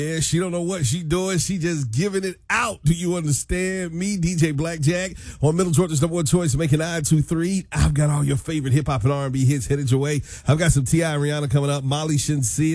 Yeah, she don't know what she doing. She just giving it out. Do you understand me, DJ Blackjack, on Middle Georgia's number one choice, making 923. I've got all your favorite hip hop and R&B hits headed your way. I've got some T.I. and Rihanna coming up. Molly Shenseea.